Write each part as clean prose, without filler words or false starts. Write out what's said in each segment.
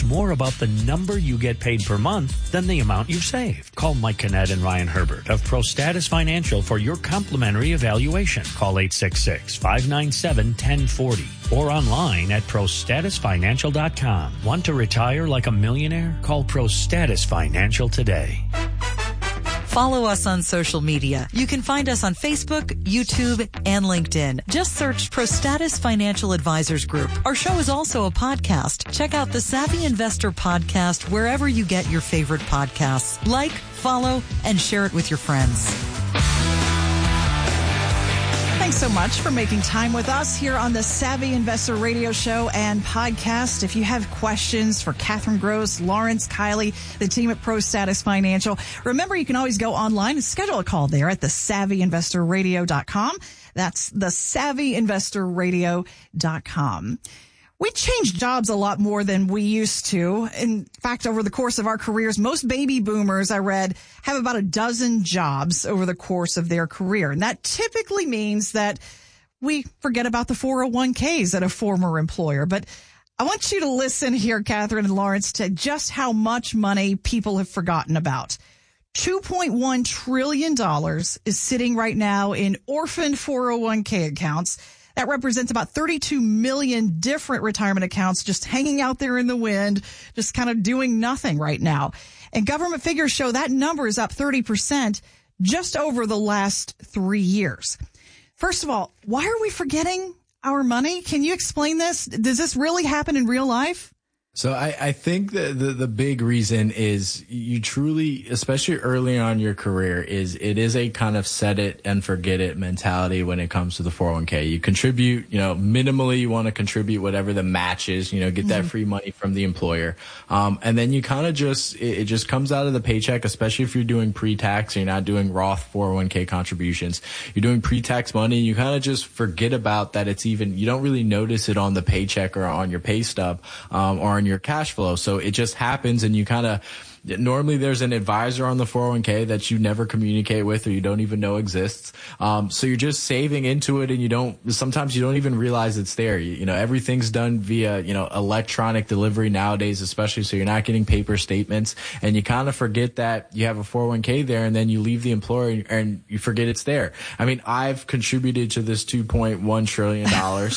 more about the number you get paid per month than the amount you've saved. Call Mike Kinnett and Ryan Herbert of ProStatus Financial for your complimentary evaluation. Call 866-597-1040 or online at ProStatusFinancial.com. Want to retire like a millionaire? Call ProStatus Financial today. Follow us on social media. You can find us on Facebook, YouTube, and LinkedIn. Just search ProStatus Financial Advisors Group. Our show is also a podcast. Check out the Savvy Investor Podcast wherever you get your favorite podcasts. Like, follow, and share it with your friends. Thanks so much for making time with us here on the Savvy Investor Radio Show and podcast. If you have questions for Catherine Gross, Lawrence Kiley, the team at ProStatus Financial, remember you can always go online and schedule a call there at thesavvyinvestorradio.com. That's thesavvyinvestorradio.com. We change jobs a lot more than we used to. In fact, over the course of our careers, most baby boomers, I read, have about a dozen jobs over the course of their career. And that typically means that we forget about the 401ks at a former employer. But I want you to listen here, Catherine and Lawrence, to just how much money people have forgotten about. $2.1 trillion is sitting right now in orphaned 401k accounts. That represents about 32 million different retirement accounts just hanging out there in the wind, just kind of doing nothing right now. And government figures show that number is up 30% just over the last 3 years. First of all, why are we forgetting our money? Can you explain this? Does this really happen in real life? So I think that the big reason is you truly, especially early on in your career, it is a kind of set it and forget it mentality when it comes to the 401k. You contribute, minimally you want to contribute whatever the match is, get that free money from the employer. And then you kind of it just comes out of the paycheck, especially if you're doing pre-tax, you're not doing Roth 401k contributions. You're doing pre-tax money. You kind of just forget about that. You don't really notice it on the paycheck or on your pay stub, or on your cash flow. So it just happens, and you kind of, normally there's an advisor on the 401k that you never communicate with or you don't even know exists. So you're just saving into it, and sometimes you don't even realize it's there. Everything's done via, electronic delivery nowadays, especially. So you're not getting paper statements, and you kind of forget that you have a 401k there, and then you leave the employer and you forget it's there. I mean, I've contributed to this $2.1 trillion.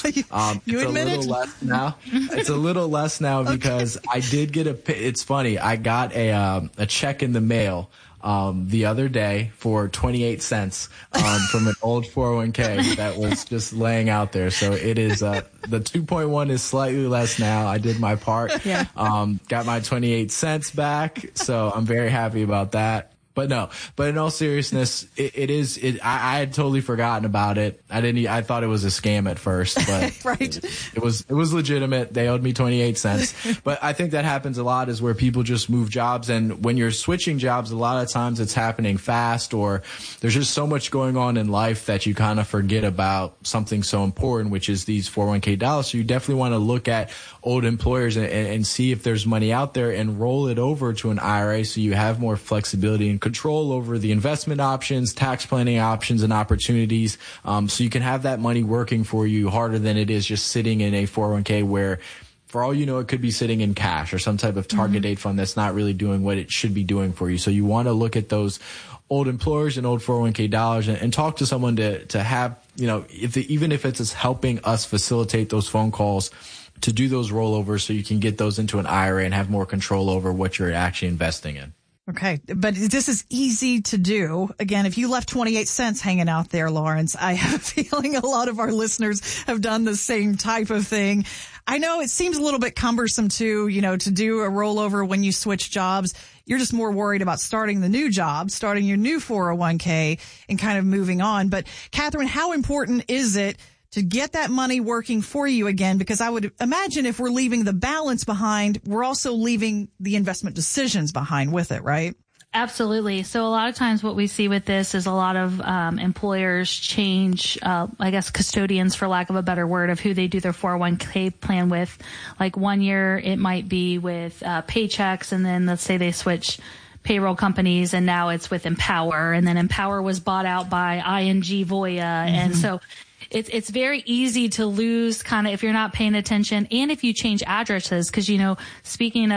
You admit it? Less now. It's a little less now because I did get it's funny. I got a check in the mail the other day for 28 cents from an old 401k that was just laying out there. So it is the 2.1 is slightly less now. I did my part. Yeah. Got my 28 cents back. So I'm very happy about that. But in all seriousness, I had totally forgotten about it. I thought it was a scam at first, but right. It was legitimate. They owed me 28 cents. But I think that happens a lot, is where people just move jobs. And when you're switching jobs, a lot of times it's happening fast, or there's just so much going on in life that you kind of forget about something so important, which is these 401k dollars. So you definitely want to look at old employers and see if there's money out there and roll it over to an IRA, so you have more flexibility and control over the investment options, tax planning options, and opportunities. So you can have that money working for you harder than it is just sitting in a 401k where, for all you know, it could be sitting in cash or some type of target date fund that's not really doing what it should be doing for you. So you want to look at those old employers and old 401k dollars and talk to someone to have, even if it's helping us facilitate those phone calls to do those rollovers, so you can get those into an IRA and have more control over what you're actually investing in. Okay, but this is easy to do. Again, if you left 28 cents hanging out there, Lawrence, I have a feeling a lot of our listeners have done the same type of thing. I know it seems a little bit cumbersome too, to do a rollover when you switch jobs. You're just more worried about starting the new job, starting your new 401k and kind of moving on. But Catherine, how important is it to get that money working for you again? Because I would imagine if we're leaving the balance behind, we're also leaving the investment decisions behind with it, right? Absolutely. So a lot of times what we see with this is a lot of employers change, custodians, for lack of a better word, of who they do their 401k plan with. Like 1 year, it might be with Paychex, and then let's say they switch payroll companies, and now it's with Empower, and then Empower was bought out by ING Voya. And so it's very easy to lose kind of if you're not paying attention, and if you change addresses, because, speaking